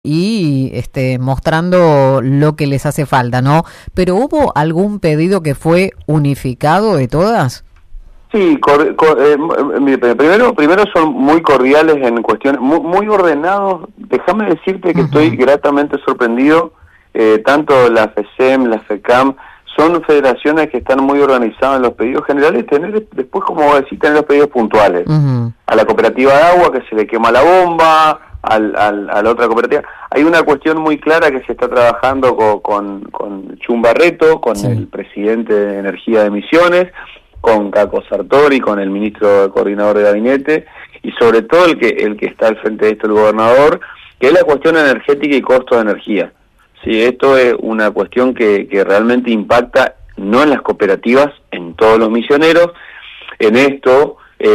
y mostrando lo que les hace falta, ¿no? Pero ¿hubo algún pedido que fue unificado de todas? Sí, primero son muy cordiales en cuestiones, muy ordenados. Déjame decirte que estoy gratamente sorprendido, tanto la FESEM, la FECAM, son federaciones que están muy organizadas en los pedidos generales, después, como vos decís, tener los pedidos puntuales. A la cooperativa de agua que se le quema la bomba, a la otra cooperativa. Hay una cuestión muy clara que se está trabajando con Chumbarreto, con el presidente de Energía de Misiones, con Caco Sartori, con el ministro coordinador de gabinete, y sobre todo el que está al frente de esto, el gobernador, que es la cuestión energética y costo de energía. Sí, esto es una cuestión que realmente impacta no en las cooperativas, en todos los misioneros. En esto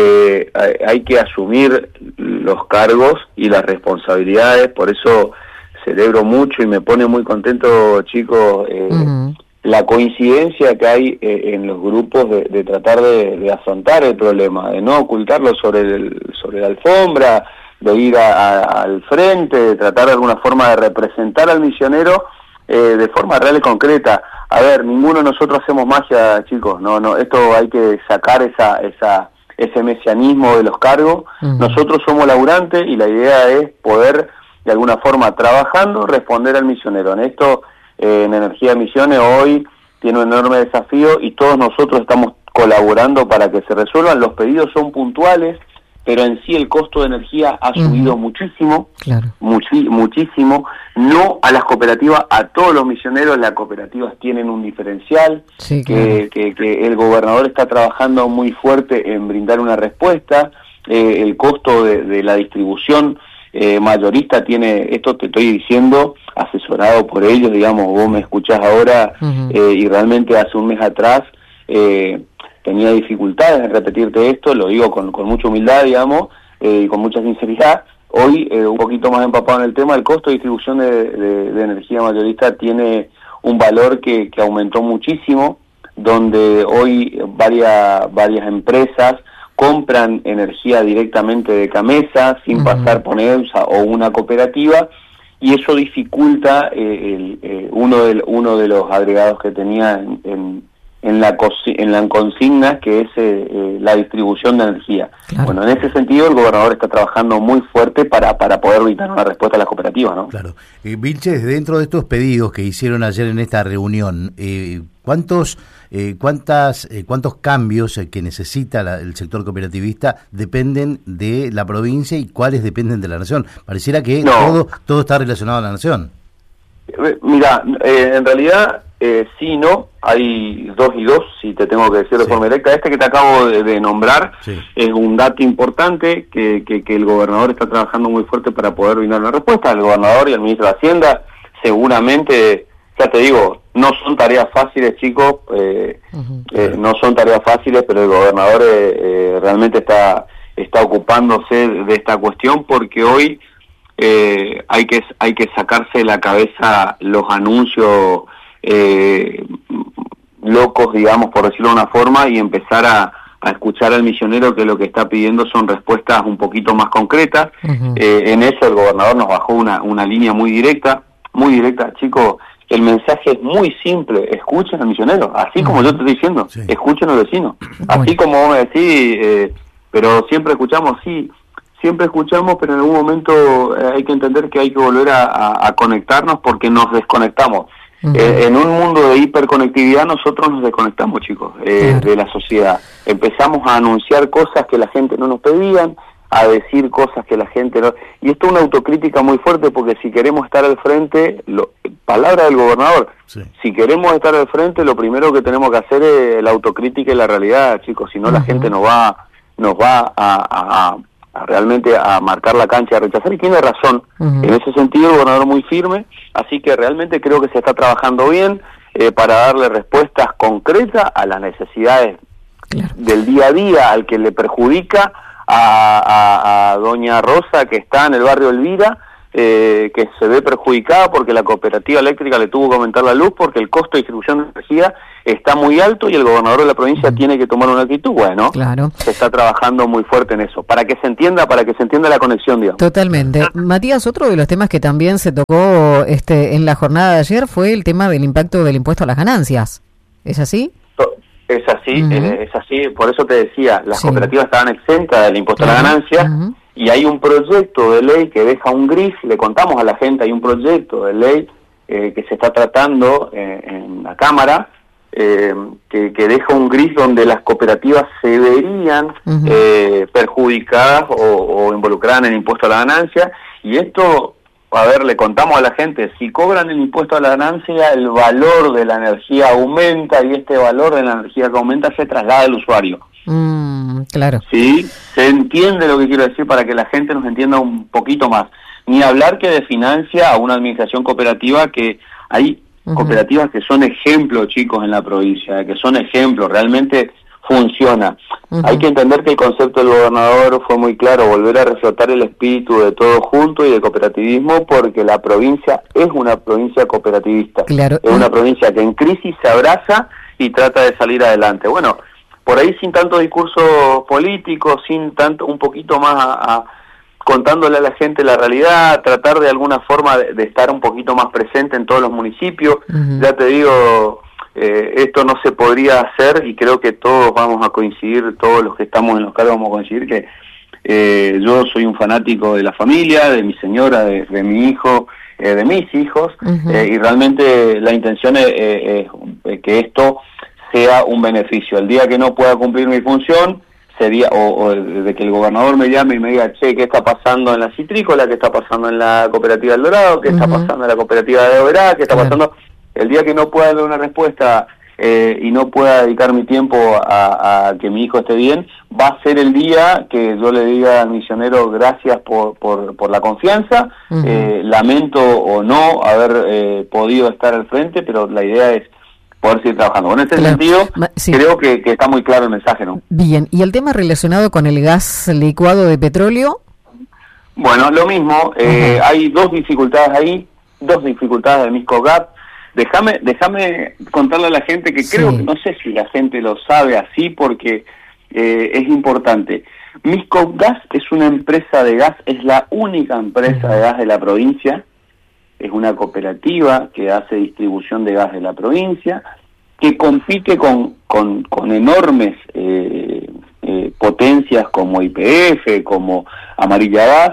hay que asumir los cargos y las responsabilidades, por eso celebro mucho y me pone muy contento, chicos, la coincidencia que hay en los grupos de tratar de afrontar el problema, de no ocultarlo sobre la alfombra, de ir al frente, de tratar de alguna forma de representar al misionero de forma real y concreta. A ver, ninguno de nosotros hacemos magia, chicos, no, esto hay que sacar ese mesianismo de los cargos. Nosotros somos laburantes y la idea es poder, de alguna forma, trabajando, responder al misionero. En esto, en Energía de Misiones hoy tiene un enorme desafío y todos nosotros estamos colaborando para que se resuelvan. Los pedidos son puntuales, pero en sí el costo de energía ha subido muchísimo, muchísimo. No a las cooperativas, a todos los misioneros. Las cooperativas tienen un diferencial, que el gobernador está trabajando muy fuerte en brindar una respuesta. El costo de la distribución mayorista tiene, esto te estoy diciendo, asesorado por ellos, digamos, vos me escuchás ahora, y realmente hace un mes atrás tenía dificultades en repetirte esto, lo digo con mucha humildad, digamos, y con mucha sinceridad. Hoy, un poquito más empapado en el tema, el costo de distribución de energía mayorista tiene un valor que aumentó muchísimo, donde hoy varias empresas compran energía directamente de Camesa, sin pasar por EUSA o una cooperativa, y eso dificulta uno de los agregados que tenía en la consigna, que es la distribución de energía. Bueno, en ese sentido el gobernador está trabajando muy fuerte para poder brindar una respuesta a las cooperativas, ¿no? Claro. Vilches, dentro de estos pedidos que hicieron ayer en esta reunión, ¿cuántos cambios que necesita el sector cooperativista dependen de la provincia y cuáles dependen de la nación? Pareciera que todo está relacionado a la nación. Mira, en realidad sí y no, hay 2 y 2, si te tengo que decir de forma directa. Este que te acabo de nombrar es un dato importante que el gobernador está trabajando muy fuerte para poder brindar una respuesta. El gobernador y el ministro de Hacienda seguramente, ya te digo, no son tareas fáciles, chicos, no son tareas fáciles, pero el gobernador realmente está ocupándose de esta cuestión, porque hoy hay que sacarse de la cabeza los anuncios locos, digamos, por decirlo de una forma, y empezar a escuchar al misionero, que lo que está pidiendo son respuestas un poquito más concretas. En eso el gobernador nos bajó una línea muy directa, chicos. El mensaje es muy simple: escuchen al misionero, así como yo te estoy diciendo, escuchen al vecino, así como vos me decís, pero siempre escuchamos, pero en algún momento hay que entender que hay que volver a conectarnos, porque nos desconectamos. En un mundo de hiperconectividad nosotros nos desconectamos, chicos, de la sociedad. Empezamos a anunciar cosas que la gente no nos pedían, a decir cosas que la gente no... Y esto es una autocrítica muy fuerte, porque si queremos estar al frente, palabra del gobernador, si queremos estar al frente, lo primero que tenemos que hacer es la autocrítica y la realidad, chicos, si no la gente nos va a realmente a marcar la cancha, a rechazar, y tiene razón. En ese sentido el gobernador muy firme, así que realmente creo que se está trabajando bien para darle respuestas concretas a las necesidades del día a día, al que le perjudica a doña Rosa, que está en el barrio Elvira, que se ve perjudicada porque la cooperativa eléctrica le tuvo que aumentar la luz porque el costo de distribución de energía está muy alto y el gobernador de la provincia tiene que tomar una actitud. Bueno, claro, se está trabajando muy fuerte en eso, para que se entienda la conexión, digamos. Totalmente. Matías, otro de los temas que también se tocó en la jornada de ayer fue el tema del impacto del impuesto a las ganancias. ¿Es así? Es así, es así, por eso te decía, las cooperativas estaban exentas del impuesto a la ganancia, y hay un proyecto de ley que deja un gris, le contamos a la gente, hay un proyecto de ley que se está tratando en la Cámara, que deja un gris donde las cooperativas se verían perjudicadas o involucradas en el impuesto a la ganancia, y esto, a ver, le contamos a la gente, si cobran el impuesto a la ganancia, el valor de la energía aumenta, y este valor de la energía que aumenta se traslada al usuario. Claro. Sí, se entiende lo que quiero decir para que la gente nos entienda un poquito más. Ni hablar que desfinancia a una administración cooperativa, que hay cooperativas que son ejemplos, chicos, en la provincia, que son ejemplos, realmente funciona. Hay que entender que el concepto del gobernador fue muy claro, volver a reflotar el espíritu de todo junto y de cooperativismo, porque la provincia es una provincia cooperativista. Claro. Es una provincia que en crisis se abraza y trata de salir adelante. Bueno, por ahí sin tanto discurso político, sin tanto, un poquito más contándole a la gente la realidad, tratar de alguna forma de estar un poquito más presente en todos los municipios. Ya te digo, esto no se podría hacer, y creo que todos vamos a coincidir, todos los que estamos en los cargos vamos a coincidir que yo soy un fanático de la familia, de mi señora, de mi hijo, de mis hijos, y realmente la intención es que esto sea un beneficio. El día que no pueda cumplir mi función sería, o de que el gobernador me llame y me diga, che, ¿qué está pasando en la citrícola? ¿Qué está pasando en la cooperativa del Dorado? ¿Qué está pasando en la cooperativa de Oberá? ¿Qué está pasando? El día que no pueda dar una respuesta y no pueda dedicar mi tiempo a que mi hijo esté bien, va a ser el día que yo le diga al misionero, gracias por la confianza, lamento o no haber podido estar al frente, pero la idea es poder seguir trabajando. En ese sentido, creo que está muy claro el mensaje, ¿no? Bien, ¿y el tema relacionado con el gas licuado de petróleo? Bueno, lo mismo, hay dos dificultades ahí, dos dificultades de Miscogas. Déjame contarle a la gente que creo que no sé si la gente lo sabe así, porque es importante. Miscogas es una empresa de gas, es la única empresa de gas de la provincia. Es una cooperativa que hace distribución de gas de la provincia, que compite con enormes potencias como YPF, como Amarilla Gas,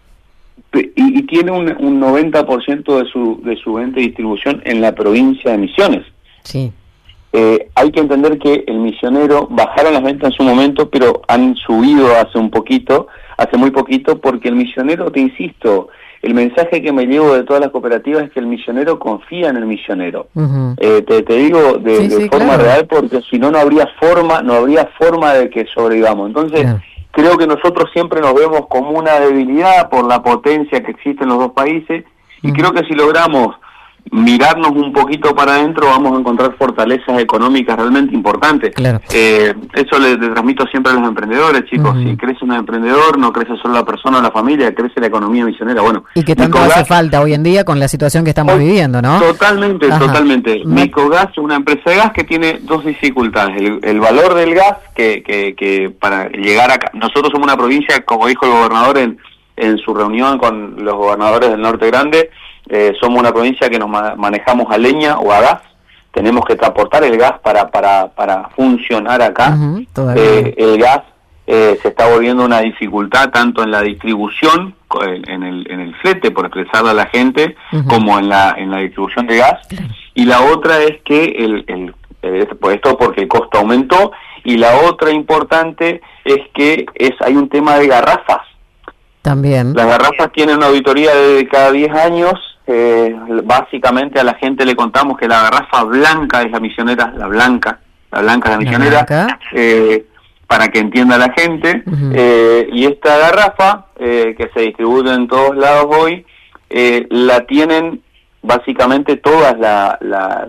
y tiene un 90% de su venta y distribución en la provincia de Misiones. Sí. Hay que entender que el misionero, bajaron las ventas en su momento, pero han subido hace muy poquito, porque el misionero, te insisto, el mensaje que me llevo de todas las cooperativas es que el misionero confía en el misionero. Te digo de forma real, porque si no, no habría forma de que sobrevivamos. Entonces, creo que nosotros siempre nos vemos como una debilidad por la potencia que existe en los dos países, y creo que si logramos mirarnos un poquito para adentro, vamos a encontrar fortalezas económicas realmente importantes. Eso le transmito siempre a los emprendedores, chicos. Si crece un emprendedor, no crece solo la persona o la familia, crece la economía misionera. Bueno, y que tanto hace falta hoy en día con la situación que estamos viviendo, ¿no? Totalmente. Miscogas es una empresa de gas que tiene dos dificultades. El valor del gas, que para llegar acá, nosotros somos una provincia, como dijo el gobernador en su reunión con los gobernadores del Norte Grande, somos una provincia que nos manejamos a leña o a gas. Tenemos que transportar el gas para funcionar acá. El gas se está volviendo una dificultad tanto en la distribución, en el flete, por expresarle a la gente, como en la distribución de gas. Y la otra es que esto porque el costo aumentó, y la otra importante es que hay un tema de garrafas. También. Las garrafas tienen una auditoría de cada 10 años. Básicamente a la gente le contamos que la garrafa blanca es la misionera, la blanca es la misionera, para que entienda la gente. Y esta garrafa, que se distribuye en todos lados hoy, la tienen básicamente todas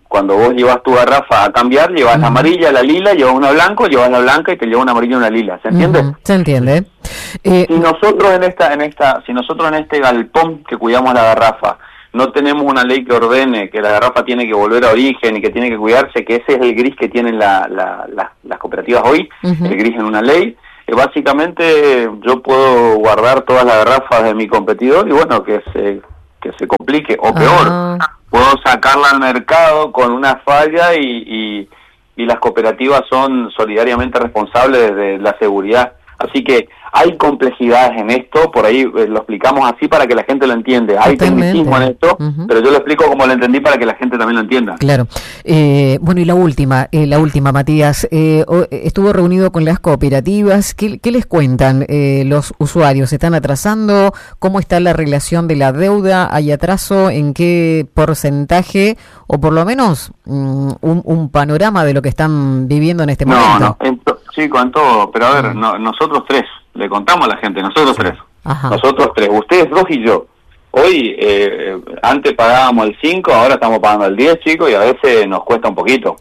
cuando vos llevas tu garrafa a cambiar, llevas la amarilla, la lila, llevas una blanca, llevas la blanca y te lleva una amarilla y una lila, ¿se entiende? Se entiende. Si nosotros si nosotros en este galpón que cuidamos la garrafa no tenemos una ley que ordene que la garrafa tiene que volver a origen y que tiene que cuidarse, que ese es el gris que tienen las cooperativas hoy, el gris en una ley, básicamente yo puedo guardar todas las garrafas de mi competidor y bueno, que se complique, o peor, puedo sacarla al mercado con una falla y las cooperativas son solidariamente responsables de la seguridad. Así que hay complejidades en esto, por ahí lo explicamos así para que la gente lo entienda. Hay tecnicismo en esto, pero yo lo explico como lo entendí para que la gente también lo entienda. Claro. Bueno, y la última, Matías, estuvo reunido con las cooperativas. ¿Qué les cuentan los usuarios? ¿Se están atrasando? ¿Cómo está la relación de la deuda? ¿Hay atraso? ¿En qué porcentaje? O por lo menos un panorama de lo que están viviendo en este momento. Chico, en todo, pero a ver, nosotros tres, le contamos a la gente, nosotros tres, ustedes dos y yo. Hoy, antes pagábamos el 5, ahora estamos pagando el 10, chicos, y a veces nos cuesta un poquito.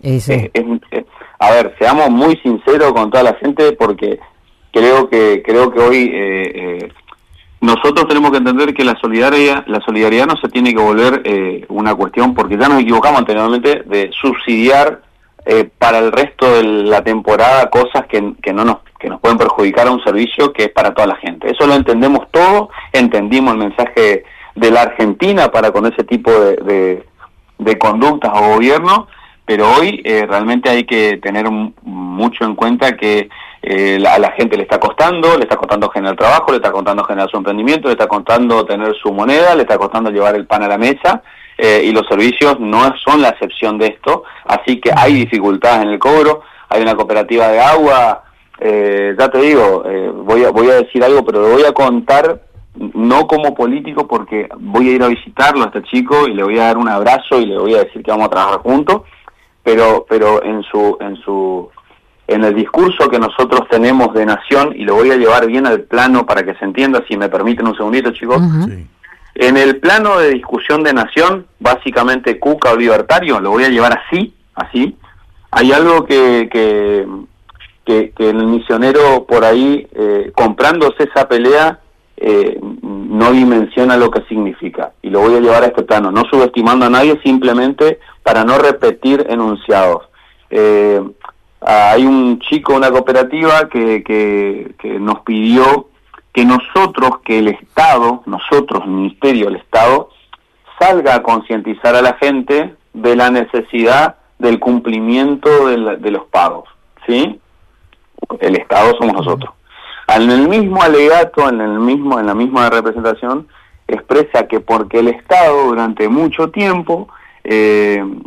A ver, seamos muy sinceros con toda la gente, porque creo que hoy nosotros tenemos que entender que la solidaridad no se tiene que volver una cuestión, porque ya nos equivocamos anteriormente de subsidiar para el resto de la temporada cosas que nos pueden perjudicar a un servicio que es para toda la gente. Eso lo entendemos todo, entendimos el mensaje de la Argentina para con ese tipo de conductas o gobierno, pero hoy realmente hay que tener mucho en cuenta que a la gente le está costando generar trabajo, le está costando generar su emprendimiento, le está costando tener su moneda, le está costando llevar el pan a la mesa, y los servicios no son la excepción de esto, así que hay dificultades en el cobro. Hay una cooperativa de agua, ya te digo, voy a decir algo, pero lo voy a contar no como político, porque voy a ir a visitarlo a este chico y le voy a dar un abrazo y le voy a decir que vamos a trabajar juntos, pero en el discurso que nosotros tenemos de nación, y lo voy a llevar bien al plano para que se entienda, si me permiten un segundito, chicos. Sí. En el plano de discusión de nación, básicamente cuca o libertario, lo voy a llevar así. Hay algo que el misionero por ahí, comprándose esa pelea, no dimensiona lo que significa, y lo voy a llevar a este plano, no subestimando a nadie, simplemente para no repetir enunciados. Hay un chico, una cooperativa que nos pidió que el Estado, el Ministerio del Estado, salga a concientizar a la gente de la necesidad del cumplimiento de los pagos, ¿sí? El Estado somos nosotros. En el mismo alegato, en la misma representación, expresa que porque el Estado durante mucho tiempo el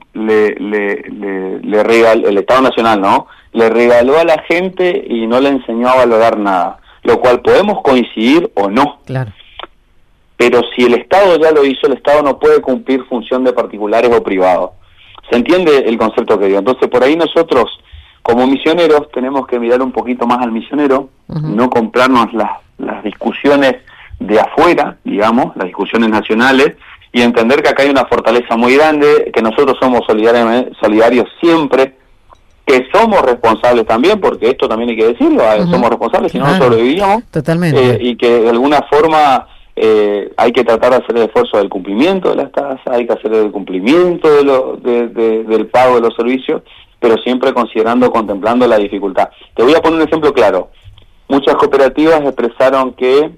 Estado Nacional, ¿no?, le regaló a la gente y no le enseñó a valorar nada, lo cual podemos coincidir o no. Claro. Pero si el Estado ya lo hizo, el Estado no puede cumplir función de particulares o privados. ¿Se entiende el concepto que digo? Entonces, por ahí nosotros, como misioneros, tenemos que mirar un poquito más al misionero, no comprarnos las discusiones de afuera, digamos, las discusiones nacionales, y entender que acá hay una fortaleza muy grande, que nosotros somos solidarios siempre, que somos responsables también, porque esto también hay que decirlo, somos responsables, si no sobrevivíamos. Totalmente. Y que de alguna forma hay que tratar de hacer el esfuerzo del cumplimiento de las tasas, hay que hacer el cumplimiento del pago de los servicios, pero siempre contemplando la dificultad. Te voy a poner un ejemplo claro. Muchas cooperativas expresaron que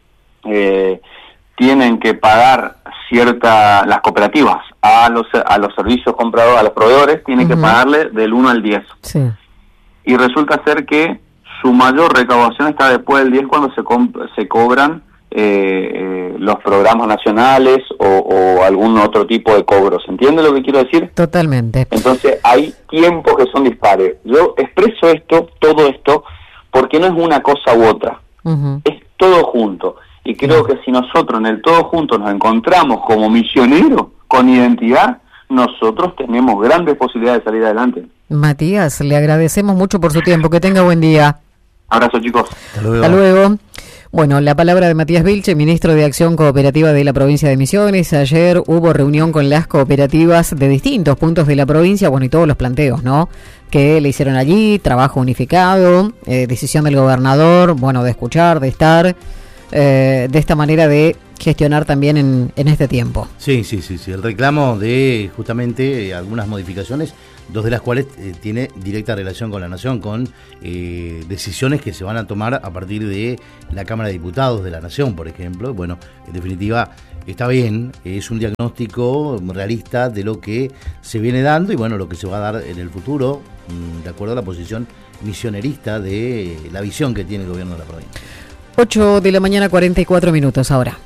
tienen que pagar las cooperativas a los servicios comprados, a los proveedores, tienen que pagarle del 1 al 10. Sí. Y resulta ser que su mayor recaudación está después del 10, cuando se cobran los programas nacionales o algún otro tipo de cobros. ¿Entiende lo que quiero decir? Totalmente. Entonces hay tiempos que son dispares. Yo expreso todo esto, porque no es una cosa u otra. Es todo junto. Y creo que si nosotros en el todo junto nos encontramos como misioneros con identidad, nosotros tenemos grandes posibilidades de salir adelante. Matías, le agradecemos mucho por su tiempo. Que tenga buen día. Abrazo, chicos. Hasta luego. Bueno, la palabra de Matías Vilche, ministro de Acción Cooperativa de la provincia de Misiones. Ayer hubo reunión con las cooperativas de distintos puntos de la provincia, bueno, y todos los planteos, ¿no?, que le hicieron allí, trabajo unificado, decisión del gobernador, bueno, de escuchar, de estar, de esta manera de gestionar también en este tiempo. Sí, el reclamo de justamente algunas modificaciones, dos de las cuales tiene directa relación con la Nación, con decisiones que se van a tomar a partir de la Cámara de Diputados de la Nación, por ejemplo. Bueno, en definitiva, está bien, es un diagnóstico realista de lo que se viene dando y bueno, lo que se va a dar en el futuro, de acuerdo a la posición misionerista de la visión que tiene el gobierno de la provincia. 8 de la mañana, 44 minutos ahora.